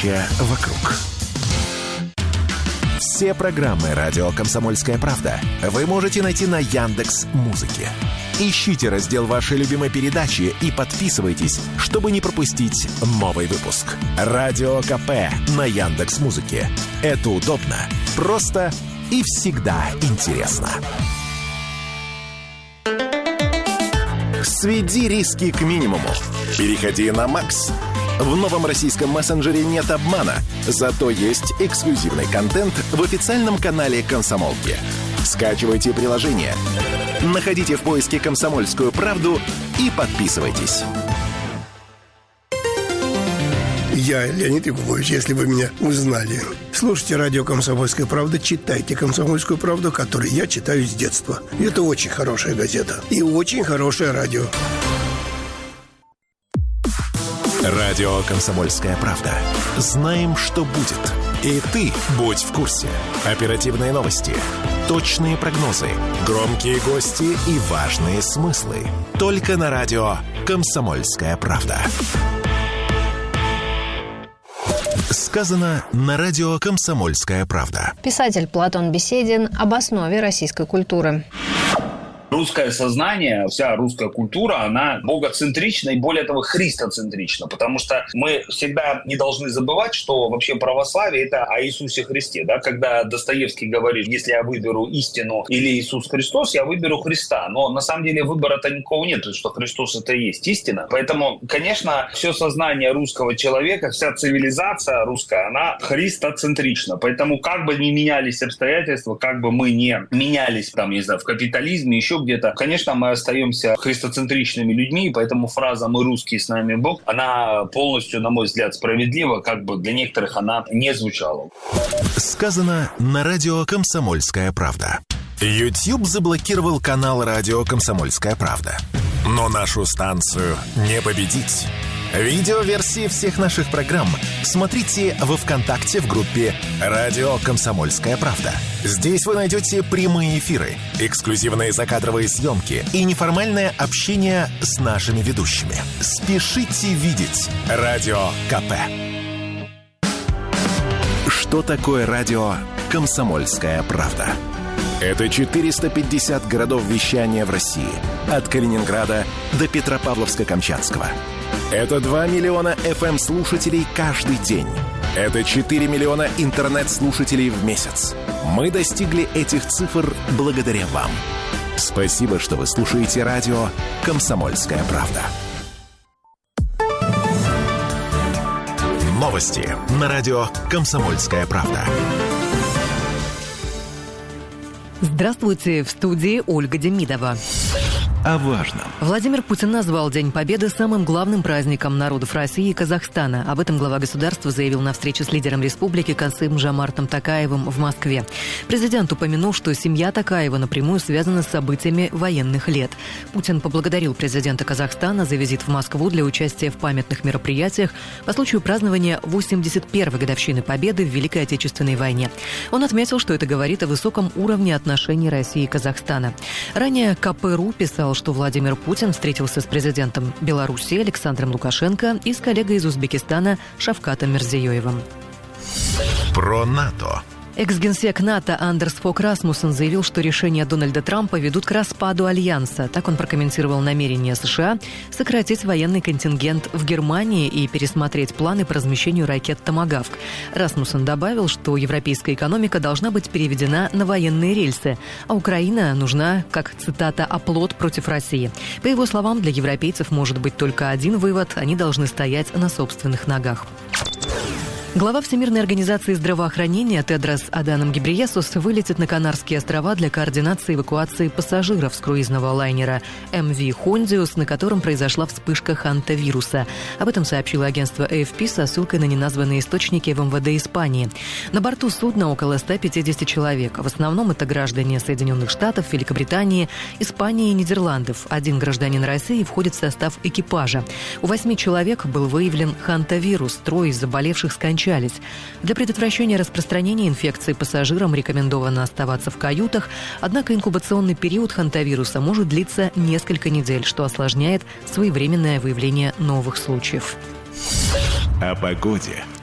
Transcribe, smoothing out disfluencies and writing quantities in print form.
происходящее вокруг. Все программы «Радио Комсомольская правда» вы можете найти на Яндекс.Музыке. Ищите раздел вашей любимой передачи и подписывайтесь, чтобы не пропустить новый выпуск. Радио КП на Яндекс.Музыке. Это удобно, просто и всегда интересно. Сведи риски к минимуму. Переходи на Макс. В новом российском мессенджере нет обмана, зато есть эксклюзивный контент в официальном канале «Комсомолки». Скачивайте приложение, находите в поиске «Комсомольскую правду» и подписывайтесь. Я Леонид Якубович, если вы меня узнали. Слушайте радио «Комсомольская правда», читайте «Комсомольскую правду», которую я читаю с детства. Это очень хорошая газета и очень хорошее радио. Радио «Комсомольская правда». Знаем, что будет. И ты будь в курсе. Оперативные новости, точные прогнозы, громкие гости и важные смыслы. Только на радио «Комсомольская правда». Сказано на радио «Комсомольская правда». Писатель Платон Беседин об основе российской культуры. Русское сознание, вся русская культура, она богоцентрична и, более того, христоцентрична, потому что мы всегда не должны забывать, что вообще православие – это о Иисусе Христе. Да? Когда Достоевский говорит, если я выберу истину или Иисус Христос, я выберу Христа. Но на самом деле выбора-то никакого нет, потому что Христос – это и есть истина. Поэтому, конечно, все сознание русского человека, вся цивилизация русская, она христоцентрична. Поэтому как бы ни менялись обстоятельства, как бы мы не менялись, там, не знаю, в капитализме, еще где-то. Конечно, мы остаемся христоцентричными людьми, и поэтому фраза «мы русские, с нами Бог», она полностью, на мой взгляд, справедлива, как бы для некоторых она не звучала. Сказано на радио «Комсомольская правда». YouTube заблокировал канал радио «Комсомольская правда». Но нашу станцию не победить. Видеоверсии всех наших программ смотрите во ВКонтакте в группе «Радио Комсомольская правда». Здесь вы найдете прямые эфиры, эксклюзивные закадровые съемки и неформальное общение с нашими ведущими. Спешите видеть Радио КП. Что такое радио «Комсомольская правда»? Это 450 городов вещания в России, от Калининграда до Петропавловска-Камчатского. Это 2 миллиона FM-слушателей каждый день. Это 4 миллиона интернет-слушателей в месяц. Мы достигли этих цифр благодаря вам. Спасибо, что вы слушаете радио «Комсомольская правда». Новости на радио «Комсомольская правда». Здравствуйте, в студии Ольга Демидова. О важном. Владимир Путин назвал День Победы самым главным праздником народов России и Казахстана. Об этом глава государства заявил на встрече с лидером республики Касым-Жомартом Токаевым в Москве. Президент упомянул, что семья Токаева напрямую связана с событиями военных лет. Путин поблагодарил президента Казахстана за визит в Москву для участия в памятных мероприятиях по случаю празднования 81-й годовщины Победы в Великой Отечественной войне. Он отметил, что это говорит о высоком уровне отношений России и Казахстана. Ранее КПРУ писал, что Владимир Путин встретился с президентом Беларуси Александром Лукашенко и с коллегой из Узбекистана Шавкатом Мирзиёевым. Про НАТО. Экс-генсек НАТО Андерс Фог Расмуссен заявил, что решения Дональда Трампа ведут к распаду Альянса. Так он прокомментировал намерение США сократить военный контингент в Германии и пересмотреть планы по размещению ракет «Томагавк». Расмуссен добавил, что европейская экономика должна быть переведена на военные рельсы, а Украина нужна, как, цитата, «оплот против России». По его словам, для европейцев может быть только один вывод – они должны стоять на собственных ногах. Глава Всемирной организации здравоохранения Тедрос Аданом Гебрейесус вылетит на Канарские острова для координации эвакуации пассажиров с круизного лайнера MV Hondius, на котором произошла вспышка хантавируса. Об этом сообщило агентство AFP со ссылкой на неназванные источники в МВД Испании. На борту судна около 150 человек. В основном это граждане Соединенных Штатов, Великобритании, Испании и Нидерландов. Один гражданин России входит в состав экипажа. У 8 человек был выявлен хантавирус. 3 из заболевших скончались. Для предотвращения распространения инфекции пассажирам рекомендовано оставаться в каютах, однако инкубационный период хантавируса может длиться несколько недель, что осложняет своевременное выявление новых случаев. О погоде.